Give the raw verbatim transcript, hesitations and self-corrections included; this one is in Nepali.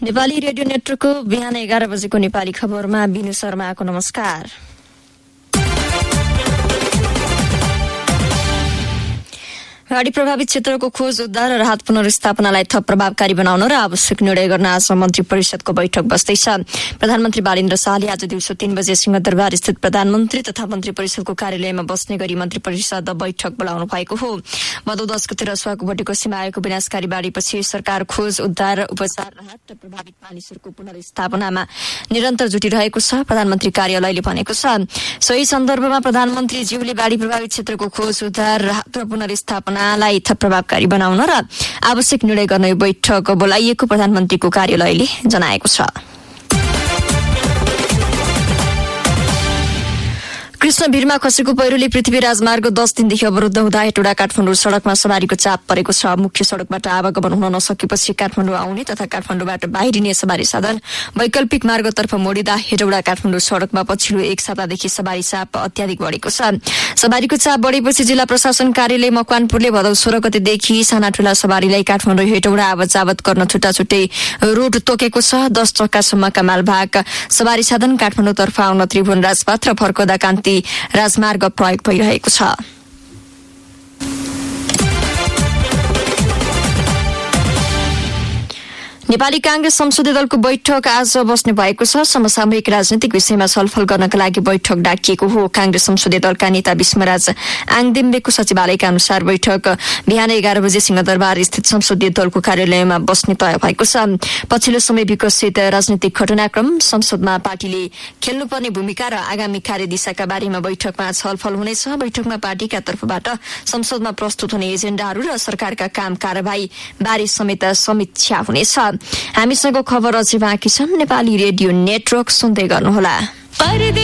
नेपाली रेडियो नेटवर्कको बिहान एघार बजेको नेपाली खबरमा बिनु शर्माको नमस्कार। बाढी प्रभावित क्षेत्रको खोज उद्धार र राहत पुनर्स्थापनालाई थप प्रभावकारी बनाउन र आवश्यक निर्णय गर्न आज मन्त्री परिषदको बैठक बस्दैछ। प्रधानमन्त्री बालेन्द्र शाहले आज दिउँसो तीन बजे सिंहदरबार स्थित प्रधानमन्त्री तथा मन्त्री परिषदको कार्यालयमा बस्ने गरी मन्त्री परिषद बैठक बोलाउनु भएको हो। भदौ दस गते रसुवाको बटेकोसीमा आएको विनाशकारी बाढीपछि सरकार खोज उद्धार उपचार राहत र प्रभावित मानिसहरूको पुनर्स्थापनामा निरन्तर जुटिरहेको छ, प्रधानमन्त्री कार्यालयले भनेको छ। सोही सन्दर्भमा प्रधानमन्त्रीज्यूले बाढी प्रभावित क्षेत्रको खोज उद्धार राहत र पुनर्स्थापना लाई थप प्रभावकारी बनाउन र आवश्यक निर्णय गर्ने बैठक बोलाइएको प्रधानमन्त्रीको कार्यालयले जनाएको छ। कृष्णभिरमा खसेको पहिरोले पृथ्वी राजमार्ग दस दिनदेखि अवरुद्ध हुँदा हेटौडा काठमाडौँ सड़कमा सवारीको चाप परेको छ। मुख्य सड़कबाट आवागमन हुन नसकेपछि काठमाडौँ आउने तथा काठमाडौँबाट बाहिरिने सवारी साधन वैकल्पिक मार्गतर्फ मोडिँदा हेटौडा काठमाडौँ सड़कमा पछिल्लो एक सातादेखि सवारी चाप अत्याधिक बढेको छ। सवारीको चाप बढेपछि जिल्ला प्रशासन कार्यालय मकवानपुरले भदौ सोह्र गतेदेखि साना ठूला सवारीलाई काठमाडौँ हेटौडा आवत जावत गर्न छुट्टा छुट्टै रूट तोकेको छ। दस चक्कासम्मका मालवाहक सवारी साधन काठमाडौँतर्फ आउन त्रिभुवन राजपथ र फर्कदा कान्ति राजमार्ग प्रयोग भइरहेको छ। नेपाली कांग्रेस संसदीय दलको बैठक आज बस्ने भएको छ। समसामयिक राजनीतिक विषयमा छलफल गर्नका लागि बैठक डाकिएको हो। कांग्रेस संसदीय दलका नेता विष्मराज आङदेम्बेको सचिवालयका अनुसार बैठक बिहान एघार बजे सिंहदरबार स्थित संसदीय दलको कार्यालयमा बस्ने तय भएको छ। पछिल्लो समय विकसित राजनीतिक घटनाक्रम, संसदमा पार्टीले खेल्नुपर्ने भूमिका र आगामी कार्यदिशाका बारेमा बैठकमा छलफल हुनेछ। बैठकमा पार्टीका तर्फबाट संसदमा प्रस्तुत हुने एजेण्डाहरू र सरकारका काम कारबाही बारे समेत समीक्षा हुनेछ। हामीसँग खबर अझै बाँकी छन्। नेपाली रेडियो नेटवर्क सुन्दै गर्नुहोला।